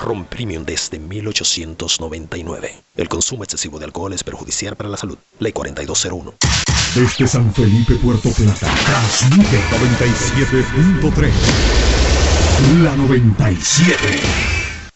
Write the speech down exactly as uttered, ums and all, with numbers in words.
Ron Premium desde mil ochocientos noventa y nueve. El consumo excesivo de alcohol es perjudicial para la salud. Ley cuarenta y dos cero uno. Desde San Felipe, Puerto Plata, transmite noventa y siete punto tres. La noventa y siete.